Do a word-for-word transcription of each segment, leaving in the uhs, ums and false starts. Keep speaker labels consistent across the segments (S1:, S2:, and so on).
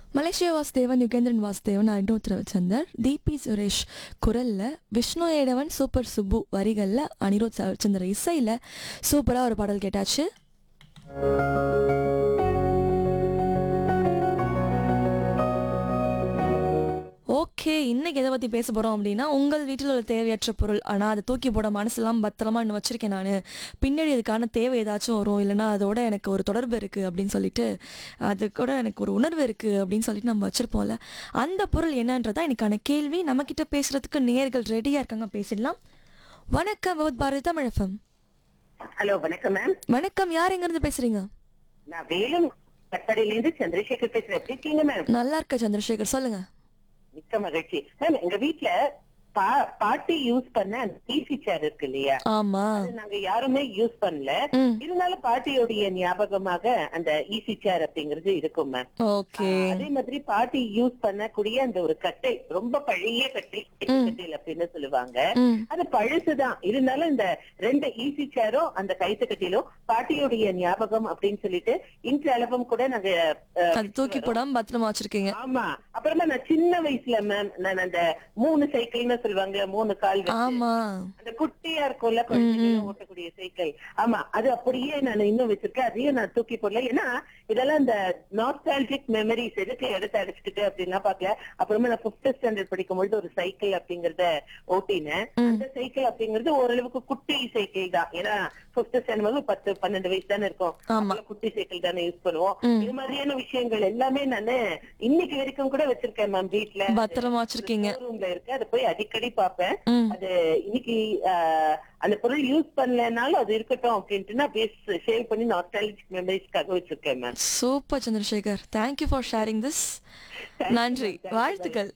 S1: Malaysia Vasudevan, Yugendran Vasudevan, Anirudh Ravichander, தீபி சுரேஷ் குரலில், Vishnu ஏடவன், super Subbu வரிகளில், அனிருத் ரவிச்சந்தர் இசையில் சூப்பராக ஒரு பாடல் கேட்டாச்சு. ஓகே, இன்னைக்கு எதை பற்றி பேச போகிறோம் அப்படின்னா, உங்கள் வீட்டில் உள்ள தேவையற்ற பொருள் ஆனால் அதை தூக்கி போட மனசெல்லாம் பத்திரமா இன்னும் வச்சுருக்கேன் நான், பின்னாடி அதுக்கான தேவை ஏதாச்சும் வரும், இல்லைனா அதோட எனக்கு ஒரு தொடர்பு இருக்குது அப்படின்னு சொல்லிட்டு, அது கூட எனக்கு ஒரு உணர்வு இருக்குது அப்படின்னு சொல்லிட்டு நம்ம வச்சுருப்போம்ல, அந்த பொருள் என்னன்றதா எனக்கான கேள்வி. நம்மக்கிட்ட பேசுகிறதுக்கு நேயர்கள் ரெடியாக இருக்காங்க, பேசிடலாம். வணக்கம் with Bharathi Tamil FM.
S2: Hello, வணக்கம் மேம்.
S1: வணக்கம், யார் எங்கேருந்து பேசுகிறீங்க?
S2: நான் வேலும் கட்டடையிலிருந்து சந்திரசேகர் பேசுறேன். எப்படி இருக்கீங்க மேம்?
S1: நல்லா இருக்க சந்திரசேகர், சொல்லுங்க.
S2: மிக்க மகிழ்ச்சி மேம். எங்க வீட்டுல பா பாட்டி யூஸ் பண்ண அந்த ஈசி சேர் இருக்கு இல்லையா,
S1: ஆமா,
S2: அது நாங்க யாருமே யூஸ் பண்ணல.
S1: ம்,
S2: இருந்தாலும் பாட்டியோடைய ஞாபகமாக அந்த ஈசி சேர் அப்படிங்கிறது இருக்கும் மேம்.
S1: ஓகே,
S2: அதே மாதிரி பாட்டி யூஸ் பண்ணக்கூடிய அந்த ஒரு கட்டை, ரொம்ப பழைய கட்டை, கட்டையில் அப்படின்னு சொல்லுவாங்க.
S1: ம்,
S2: அது பழுசுதான். இருந்தாலும் இந்த ரெண்டு ஈசி சேரும் அந்த கைத்து கட்டிலும் பாட்டியோடைய ஞாபகம் அப்படின்னு சொல்லிட்டு இன்று அளவும் கூட நாங்க அஹ்,
S1: அது தூக்கி போடாம பத்திரமா வச்சிருக்கீங்க.
S2: ஆமா. அப்புறமா நான் சின்ன வயசுல மேம், நான் அந்த மூணு சைக்கிள்னு சொல்லுவாங்க, மூணு கால் வச்சு,
S1: ஆமா,
S2: அந்த குட்டியா இருக்கும்ல குழந்தைங்க ஓட்டக்கூடிய சைக்கிள், ஆமா, அது அப்படியே நான் இன்னும் வச்சிருக்கேன். அதையும் நான் தூக்கி போடல. ஏன்னா இதெல்லாம் இந்த நாஸ்டாலஜிக் மெமரிஸ், எதுக்கு எடுத்து அடிச்சுக்கிட்டு அப்படின்னா பாக்கல. அப்புறமா நான் பிப்த் ஸ்டாண்டர்ட் படிக்கும் பொழுது ஒரு சைக்கிள் அப்படிங்கறத ஓட்டினேன். அந்த சைக்கிள் அப்படிங்கிறது ஓரளவுக்கு குட்டி சைக்கிள் தான். ஏன்னா பிப்த் ஸ்டாண்டர்ட் பத்து பன்னெண்டு வயசு தானே இருக்கும்.
S1: ஆமா,
S2: அப்ப குட்டி சைக்கிள் தானே யூஸ் பண்ணுவோம். இது மாதிரியான விஷயங்கள் எல்லாமே நானு இன்னைக்கு வரைக்கும் கூட வச்சிருக்கேன் மேம். வீட்டுல
S1: பத்திரமா வச்சிருக்கீங்க.
S2: ரூம்ல இருக்கு. அதை போய் அடிக்கடி பாப்பேன்.
S1: ம்,
S2: அது இன்னைக்கு ஆஹ், அந்த பொருள் யூஸ் பண்ணலனாலும் அது இருக்கட்டும் அப்படின்ட்டு நான் பேஸ் சேவ் பண்ணி நாஸ்டாலஜிக் மெமரிஸ்க்காக வச்சிருக்கேன் ma'am.
S1: Super Chandrasekhar, thank you for sharing this. நன்றி, வாழ்த்துக்கள்.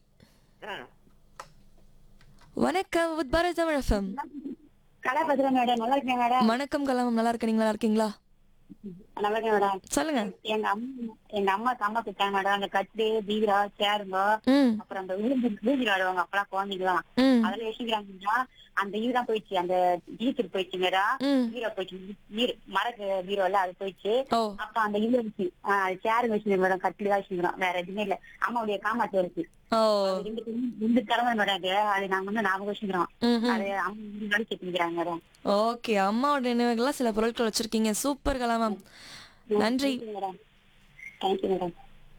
S1: வணக்கம் with Bharathi Tamil FM.
S3: கலாபதிரம் madam, நல்லா இருக்கேன் மேடம்.
S1: வணக்கம் கலாம், நல்லா இருக்க, நீங்க நல்லா இருக்கீங்களா?
S3: நல்லா இருக்கேன் மேடம்.
S1: சொல்லுங்க.
S3: எங்க அம்மா எங்க அம்மா சமைச்சிட்டாங்க மேடம். அந்த கட்டு, பீரா, சேருங்க,
S1: ம்,
S3: அப்புறம் அந்த விழுந்து விழுந்து விளையாடுவாங்க அப்பெல்லாம் குழந்தைங்களாம்.
S1: ம்,
S3: அதுல வச்சுக்கிறாங்கன்னா அந்த இதுதான் போயிடுச்சு, அந்த டீச்சர் போயிடுச்சு மேடம்.
S1: ம்,
S3: பீரோ போயிடுச்சு, பீரோ மரக்கு பீரோல அது போயிடுச்சு.
S1: ஓ,
S3: அப்ப அந்த இது வச்சு சேரு வச்சுருந்தேன் மேடம். கட்டில வச்சுக்கிறோம், வேற எதுவுமே இல்ல. அம்மாவுடைய காமாட்டு இருக்கு.
S1: ஓ,
S3: அது ரெண்டு ரெண்டு தலைமை மேடம். அது அது நாங்க வந்து ஞாபகம் வச்சுக்கிறோம்.
S1: ம்,
S3: அது அம்மா கேட்டுக்கிறாங்க மேடம்.
S1: ஓகே, அம்மாவோட நினைவுகள்லாம் சில பொருட்கள் வச்சிருக்கீங்க. சூப்பர் கலாம் மேம், நன்றி.
S3: Madam, thank you madam.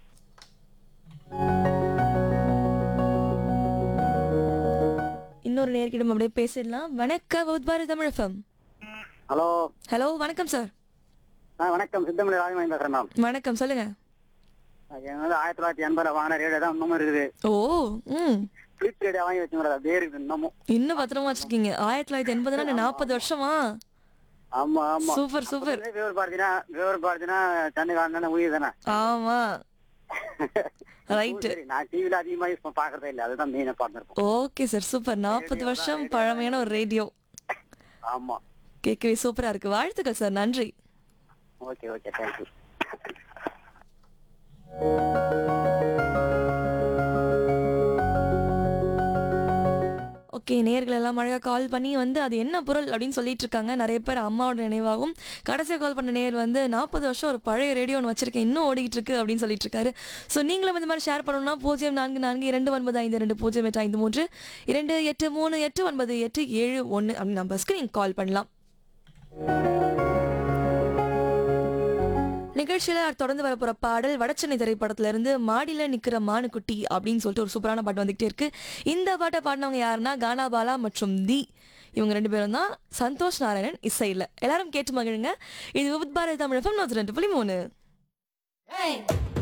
S1: இன்னொரு நேர்கிடம் அப்படியே பேசிடலாம். வணக்கம் with Bharathi Tamil FM.
S4: Hello.
S1: Hello, வணக்கம் சார்.
S4: ஆ வணக்கம், சித்தமலை ராஜமணி பேசுறேன் மேம்.
S1: வணக்கம், சொல்லுங்க.
S4: எங்க ஆயிரத்தி தொள்ளாயிரத்தி எண்பதுல வாங்கின ரேடியோ தான் இன்னமும் இருக்குது.
S1: ஓ, ம்,
S4: பிளிப் ரேடியோ வாங்கி வச்சுங்கிறது அப்படியே இருக்குது இன்னமும்.
S1: இன்னும் பத்திரமா வச்சிருக்கீங்க. ஆயிரத்தி தொள்ளாயிரத்தி எண்பதுனா நாற்பது வருஷமா?
S4: ஆமா ஆமா.
S1: Super super.
S4: விவர் பாரதினா விவர் பாரதினா சண்டைக்காரன் உயிர் தானே.
S1: ஆமா, ரைட்.
S4: சரி, நான் டிவில அதிகமா யூஸ் பண்ண பாக்குறதே இல்ல, அதுதான் மெயினா பார்த்துருப்போம்.
S1: Okay sir, super. நாற்பது வருஷம் பழமையான ஒரு ரேடியோ.
S4: ஆமா.
S1: கேட்கவே சூப்பரா இருக்கு. வாழ்த்துக்கள் சார், நன்றி.
S4: Okay okay, thank you.
S1: ஓகே, நேயர்கள் எல்லாம் அழகாக கால் பண்ணி வந்து அது என்ன பொருள் அப்படின்னு சொல்லிட்டு இருக்காங்க. நிறைய பேர் அம்மாவோட நினைவாகும். கடைசியாக கால் பண்ண நேயர் வந்து நாற்பது வருஷம் ஒரு பழைய ரேடியோ ஒன்று வச்சிருக்கேன், இன்னும் ஓடிக்கிட்டு இருக்கு அப்படின்னு சொல்லிட்டு இருக்காரு. ஸோ நீங்களும் இந்த மாதிரி ஷேர் பண்ணணும்னா பூஜ்ஜியம் நான்கு நான்கு இரண்டு ஒன்பது ஐந்து ரெண்டு பூஜ்ஜியம் எட்டு ஐந்து மூன்று இரண்டு எட்டு மூணு எட்டு ஒன்பது எட்டு ஏழு ஒன்று அப்படி நம்பர்ஸ்க்கு நீங்கள் கால் பண்ணலாம். நிகழ்ச்சியில் தொடர்ந்து வரப்போற பாடல் வடச்சென்னை திரைப்படத்துல இருந்து மாடியில நிக்கிற மானுக்குட்டி அப்படின்னு சொல்லிட்டு ஒரு சூப்பரான பாட்டு வந்துகிட்டே இருக்கு. இந்த பாட்டை பாடினவங்க யாருன்னா கானா பாலா மற்றும் தி, இவங்க ரெண்டு பேரும் தான். சந்தோஷ் நாராயணன் இசையில். எல்லாரும் கேட்டு மகிழுங்க. இது வித் பாரதி தமிழ் எஃப்எம் நூற்றி ரெண்டு புள்ளி மூணு.